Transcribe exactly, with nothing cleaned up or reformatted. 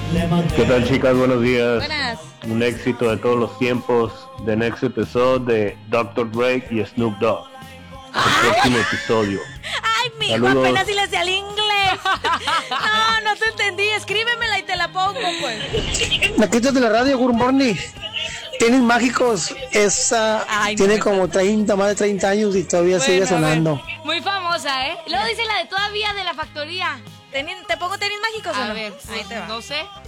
¿Qué tal, chicas? Buenos días. Buenas. Un éxito de todos los tiempos. The Next Episode de doctor Dre y Snoop Dogg. El próximo episodio. Ay, mi hijo, Saludos. apenas si le sé al inglés. No, no te entendí. Escríbemela y te la pongo, pues. Maquitos de la radio, Good Morning. Tienes mágicos. Esa Ay, tiene no, como treinta, más de treinta años y todavía Bueno, sigue a ver, sonando. muy famosa, ¿eh? Luego dice la de todavía de la factoría. Tenis- ¿Te pongo tenis mágicos o A no? ver, Ahí te va. no sé.